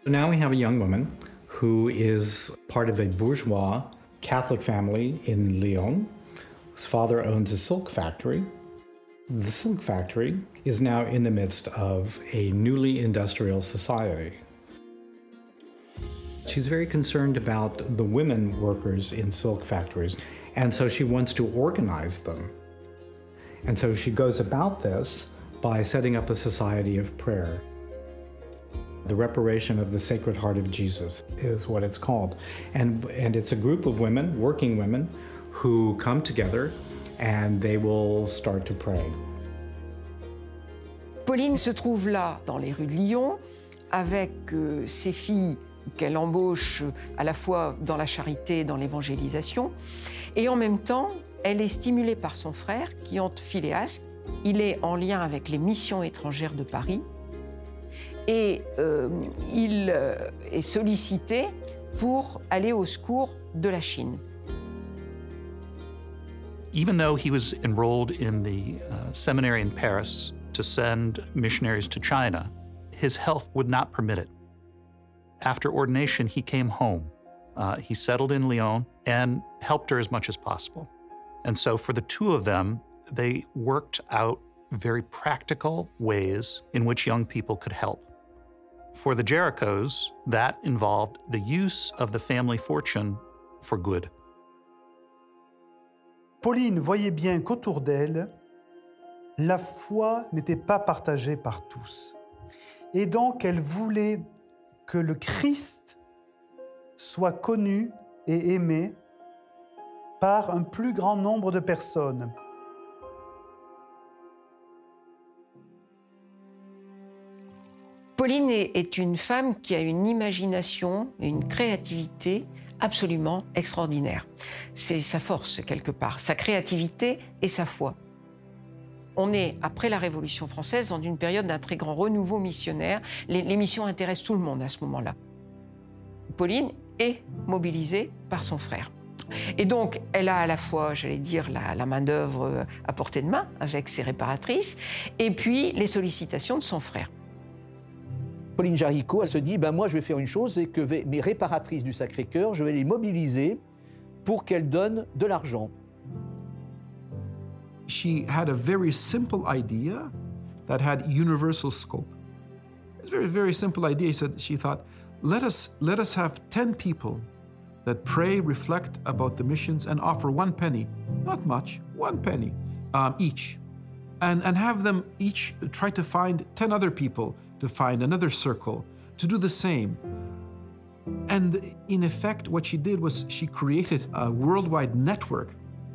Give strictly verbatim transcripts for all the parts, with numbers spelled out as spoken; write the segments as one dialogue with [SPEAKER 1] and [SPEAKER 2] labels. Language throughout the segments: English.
[SPEAKER 1] Now we have a young woman who is part of a bourgeois Catholic family in Lyon, whose father owns a silk factory. The silk factory is now in the midst of a newly industrial society. She's very concerned about the women workers in silk factories, and so she wants to organize them. And so she goes about this by setting up a society of prayer. The Reparation of the Sacred Heart of Jesus is what it's called. And, and it's a group of women, working women, who come together and they will start to pray.
[SPEAKER 2] Pauline se trouve là, dans les rues de Lyon, avec euh, ses filles qu'elle embauche à la fois dans la charité et dans l'évangélisation. Et en même temps, elle est stimulée par son frère, Kyant Philéas. Il est en lien avec les missions étrangères de Paris. Et euh, il euh, est sollicité pour aller au secours de la Chine.
[SPEAKER 3] Even though he was enrolled in the uh, seminary in Paris to send missionaries to China, his health would not permit it. After ordination, he came home. Uh, he settled in Lyon and helped her as much as possible. And so for the two of them, they worked out very practical ways in which young people could help. For the Géricauds, that involved the use of the family fortune for good.
[SPEAKER 4] Pauline voyait bien qu'autour d'elle, la foi n'était pas partagée par tous. Et donc, elle voulait que le Christ soit connu et aimé par un plus grand nombre de personnes.
[SPEAKER 2] Pauline est une femme qui a une imagination et une créativité absolument extraordinaire. C'est sa force, quelque part, sa créativité et sa foi. On est, après la Révolution française, dans une période d'un très grand renouveau missionnaire. Les, les missions intéressent tout le monde à ce moment-là. Pauline est mobilisée par son frère. Et donc, elle a à la fois, j'allais dire, la, la main-d'œuvre à portée de main, avec ses réparatrices, et puis les sollicitations de son frère.
[SPEAKER 5] Pauline Jaricot, elle se dit, ben moi je vais faire une chose, c'est que mes réparatrices du Sacré-Cœur, je vais les mobiliser pour qu'elles donnent de l'argent.
[SPEAKER 6] She had a very simple idea that had universal scope. It's a very, very simple idea. She said, she thought, let us, let us have ten people that pray, reflect about the missions, and offer one penny, not much, one penny um, each. And, and have them each try to find ten other people to find another circle, to do the same. And in effect, what she did was she created a worldwide network.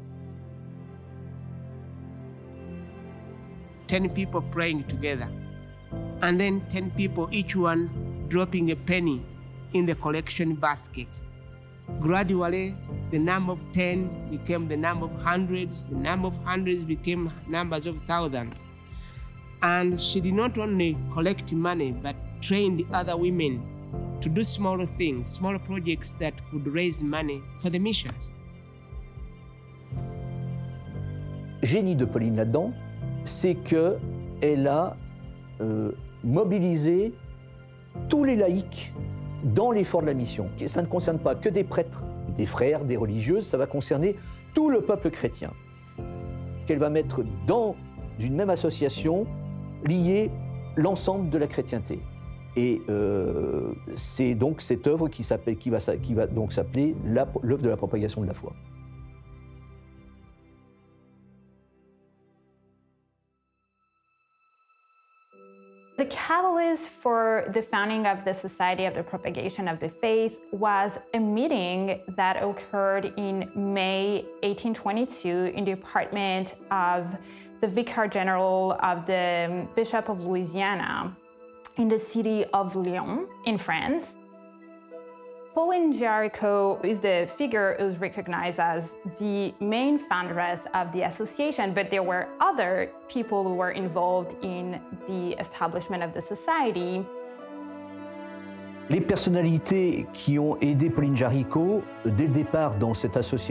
[SPEAKER 7] ten people praying together, and then ten people, each one dropping a penny in the collection basket. Gradually, the number of ten became the number of hundreds, the number of hundreds became numbers of thousands. And she did not only collect money, but trained other women to do smaller things, smaller projects that could raise money for the missions.
[SPEAKER 5] Génie de Pauline là-dedans, c'est qu'elle a euh, mobilisé tous les laïcs dans l'effort de la mission. Ça ne concerne pas que des prêtres, des frères, des religieuses, ça va concerner tout le peuple chrétien, qu'elle va mettre dans une même association liée l'ensemble de la chrétienté. Et euh, c'est donc cette œuvre qui, qui, va, qui va donc s'appeler l'œuvre de la propagation de la foi.
[SPEAKER 8] The catalyst for the founding of the Society of the Propagation of the Faith was a meeting that occurred in May eighteen twenty-two in the apartment of the Vicar General of the Bishop of Louisiana in the city of Lyon in France. Pauline Jaricot is the figure who's recognized as the main foundress of the association, but there were other people who were involved in the establishment of the society.
[SPEAKER 5] Les personnalités qui ont aidé Pauline Jaricot dès le départ dans cette association